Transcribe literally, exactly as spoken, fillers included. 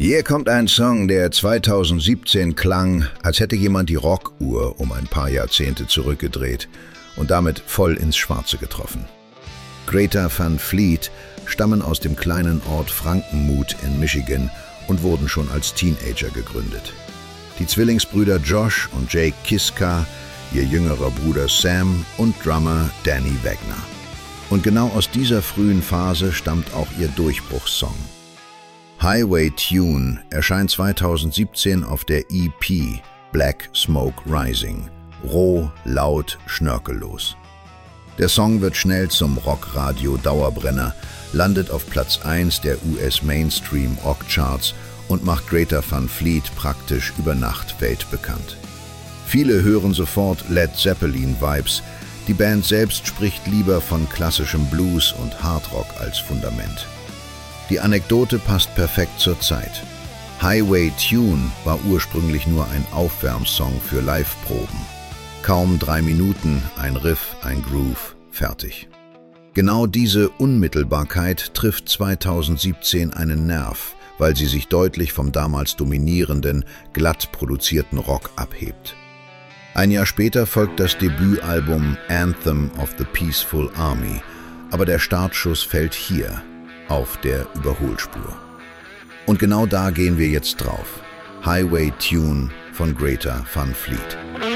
Hier kommt ein Song, der zweitausendsiebzehn klang, als hätte jemand die Rockuhr um ein paar Jahrzehnte zurückgedreht und damit voll ins Schwarze getroffen. Greta Van Fleet stammen aus dem kleinen Ort Frankenmuth in Michigan und wurden schon als Teenager gegründet. Die Zwillingsbrüder Josh und Jake Kiska, ihr jüngerer Bruder Sam und Drummer Danny Wagner. Und genau aus dieser frühen Phase stammt auch ihr Durchbruchssong. Highway Tune erscheint zweitausendsiebzehn auf der E P Black Smoke Rising. Roh, laut, schnörkellos. Der Song wird schnell zum Rockradio-Dauerbrenner, landet auf Platz eins der U S-Mainstream-Rock-Charts und macht Greta Van Fleet praktisch über Nacht weltbekannt. Viele hören sofort Led Zeppelin-Vibes, die Band selbst spricht lieber von klassischem Blues und Hardrock als Fundament. Die Anekdote passt perfekt zur Zeit. Highway Tune war ursprünglich nur ein Aufwärmsong für Live-Proben. Kaum drei Minuten, ein Riff, ein Groove, fertig. Genau diese Unmittelbarkeit trifft zweitausendsiebzehn einen Nerv, weil sie sich deutlich vom damals dominierenden, glatt produzierten Rock abhebt. Ein Jahr später folgt das Debütalbum Anthem of the Peaceful Army, aber der Startschuss fällt hier, auf der Überholspur. Und genau da gehen wir jetzt drauf. Highway Tune von Greta Van Fleet.